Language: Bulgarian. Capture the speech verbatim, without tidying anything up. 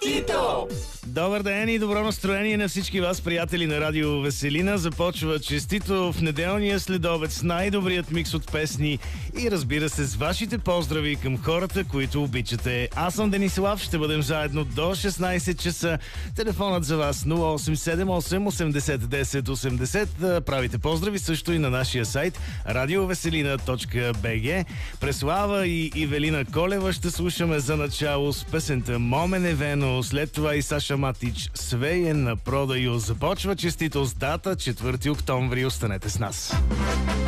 Честито! Добър ден и добро настроение на всички вас, приятели на Радио Веселина. Започва Честито в неделния следобед с най-добрият микс от песни и разбира се с вашите поздрави към хората, които обичате. Аз съм Денислав, ще бъдем заедно до шестнайсет часа. Телефонът за вас нула осем седем осем осемдесет десет осемдесет. Правите поздрави също и на нашия сайт радиовеселина точка бг. Преслава и Ивелина Колева ще слушаме за начало с песента Момене Вено, след това и Саша Матич Свеен на Продаю. Започва Честито с дата четвърти октомври. Останете с нас.